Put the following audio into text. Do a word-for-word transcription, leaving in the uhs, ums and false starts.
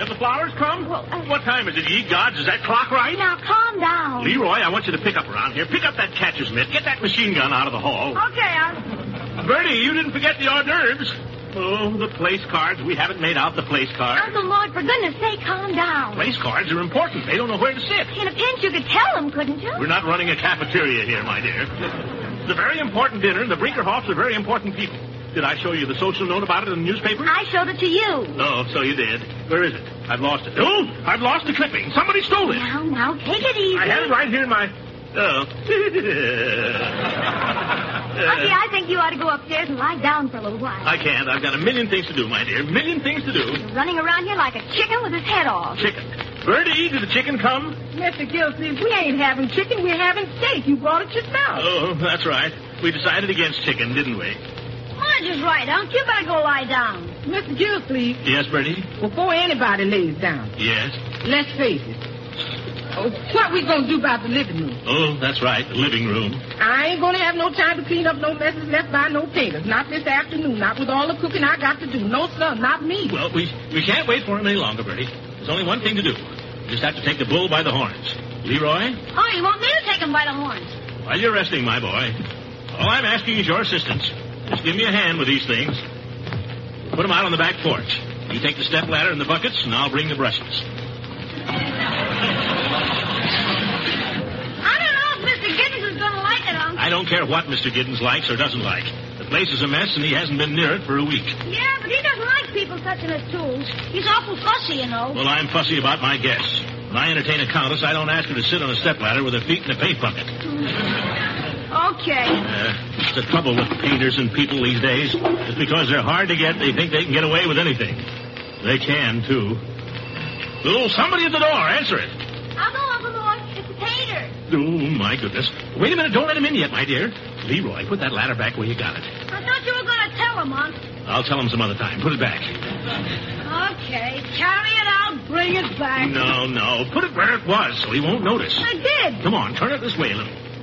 Have the flowers come? Well, uh, what time is it, ye gods? Is that clock right? Now, calm down. Leroy, I want you to pick up around here. Pick up that catcher's mitt. Get that machine gun out of the hall. Okay, I'll... Bertie, you didn't forget the hors d'oeuvres. Oh, the place cards. We haven't made out the place cards. Uncle Mort, for goodness sake, calm down. Place cards are important. They don't know where to sit. In a pinch, you could tell them, couldn't you? We're not running a cafeteria here, my dear. It's a very important dinner, and the Brinkerhoffs are very important people. Did I show you the social note about it in the newspaper? I showed it to you. Oh, so you did. Where is it? I've lost it. Oh, I've lost the clipping. Somebody stole it. Now, now, take it easy. I had it right here in my... Oh. Unky, I think you ought to go upstairs and lie down for a little while. I can't. I've got a million things to do, my dear. A million things to do. You're running around here like a chicken with his head off. Chicken. Bertie, did the chicken come? Mister Gilsleeve, we ain't having chicken. We're having steak. You brought it yourself. Oh, that's right. We decided against chicken, didn't we? Marge is right, Unc. You better go lie down. Mister Gilsleeve, Yes, Bertie? before anybody lays down, Yes. let's face it. Oh, what we gonna do about the living room? Oh, that's right. The living room. I ain't gonna have no time to clean up no messes left by no painters. Not this afternoon. Not with all the cooking I got to do. No, sir, not me. Well, we we can't wait for him any longer, Bertie. There's only one thing to do. We just have to take the bull by the horns. Leroy? Oh, you want me to take him by the horns? While you're resting, my boy, all I'm asking is your assistance. Just give me a hand with these things. Put them out on the back porch. You take the step ladder and the buckets, and I'll bring the brushes. I don't know if Mister Giddens is going to like it, Unc. I don't care what Mister Giddens likes or doesn't like. The place is a mess, and he hasn't been near it for a week. Yeah, but he doesn't like people touching his tools. He's awful fussy, you know. Well, I'm fussy about my guests. When I entertain a countess, I don't ask her to sit on a step ladder with her feet in a paint bucket. Okay. Uh, it's the trouble with painters and people these days. Just because they're hard to get, they think they can get away with anything. They can, too. Oh, somebody at the door. Answer it. I'll go, Uncle Mort. It's a painter. Oh, my goodness. Wait a minute. Don't let him in yet, my dear. Leroy, put that ladder back where you got it. I thought you were going to tell him, Unc. I'll tell him some other time. Put it back. Okay. Carry it out. Bring it back. No, no. Put it where it was so he won't notice. I did. Come on. Turn it this way a little.